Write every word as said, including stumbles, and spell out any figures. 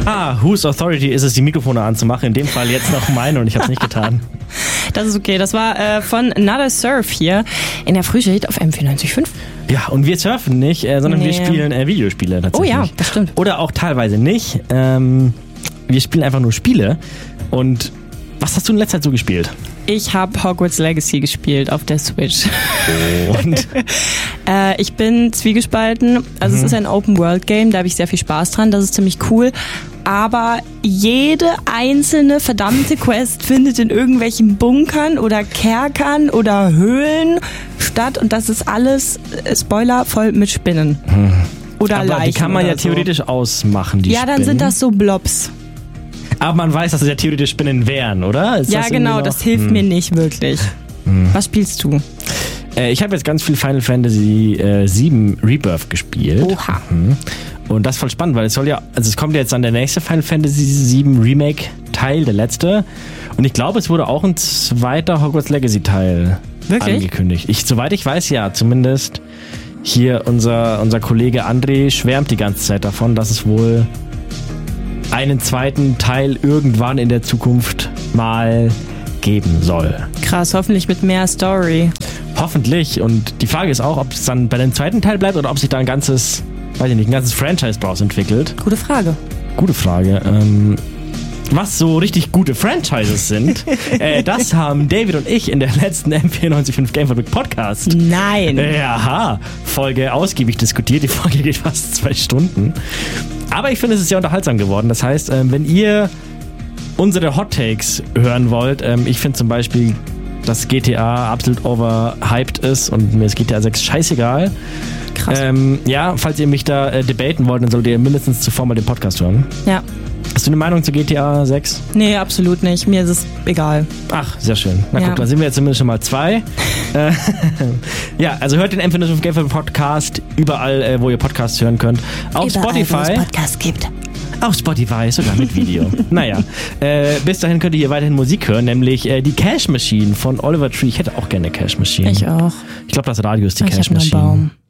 Ah, whose authority ist es, die Mikrofone anzumachen? In dem Fall jetzt noch meine und ich habe es nicht getan. Das ist okay. Das war äh, von Another Surf hier in der Frühschicht auf M vierundneunzig Komma fünf. Ja, und wir surfen nicht, äh, sondern nee. wir spielen äh, Videospiele tatsächlich. Oh ja, das stimmt. Oder auch teilweise nicht. Ähm, wir spielen einfach nur Spiele. Und was hast du in letzter Zeit so gespielt? Ich habe Hogwarts Legacy gespielt auf der Switch. Und? äh, ich bin zwiegespalten. Also mhm. es ist ein Open-World-Game, da habe ich sehr viel Spaß dran. Das ist ziemlich cool. Aber jede einzelne verdammte Quest findet in irgendwelchen Bunkern oder Kerkern oder Höhlen statt. Und das ist alles, äh, Spoiler, voll mit Spinnen. Hm. Oder Aber Leichen. Die kann man ja so. theoretisch ausmachen, die Ja, dann Spinnen. sind das so Blobs. Aber man weiß, dass es ja theoretisch Spinnen wären, oder? Ist ja, das genau, das hilft hm. mir nicht wirklich. Hm. Was spielst du? Äh, ich habe jetzt ganz viel Final Fantasy äh, sieben Rebirth gespielt. Oha. Mhm. Und das ist voll spannend, weil es soll ja, also es kommt jetzt dann der nächste Final Fantasy sieben Remake Teil, der letzte. Und ich glaube, es wurde auch ein zweiter Hogwarts Legacy Teil Wirklich? angekündigt. Ich, soweit ich weiß, ja, zumindest hier unser, unser Kollege André schwärmt die ganze Zeit davon, dass es wohl einen zweiten Teil irgendwann in der Zukunft mal geben soll. Krass, hoffentlich mit mehr Story. Hoffentlich. Und die Frage ist auch, ob es dann bei dem zweiten Teil bleibt oder ob sich da ein ganzes, weiß ich nicht, ein ganzes Franchise draus entwickelt. Gute Frage. Gute Frage. Ähm, was so richtig gute Franchises sind, äh, das haben David und ich in der letzten M vierundneunzig Komma fünf Gamefabrik Podcast. Nein. Äh, aha, Folge ausgiebig diskutiert. Die Folge geht fast zwei Stunden. Aber ich finde, es ist sehr unterhaltsam geworden. Das heißt, ähm, wenn ihr unsere Hot Takes hören wollt, ähm, ich finde zum Beispiel, dass G T A absolut overhyped ist und mir ist G T A sechs scheißegal. Krass. Ähm, ja, falls ihr mich da äh, debaten wollt, dann solltet ihr mindestens zuvor mal den Podcast hören. Ja. Hast du eine Meinung zu G T A sechs? Nee, absolut nicht. Mir ist es egal. Ach, sehr schön. Na ja. guck, dann sind wir jetzt zumindest schon mal zwei. äh, ja, also hört den M vierundneunzig Komma fünf Podcast überall, äh, wo ihr Podcasts hören könnt. Auf überall, Spotify. Wo es Podcasts gibt. Auf Spotify, sogar mit Video. Naja, äh, bis dahin könnt ihr hier weiterhin Musik hören, nämlich äh, die Cash Machine von Oliver Tree. Ich hätte auch gerne eine Cash Machine. Ich auch. Ich glaube, das Radio ist die ich Cash hab nur einen Machine. Baum.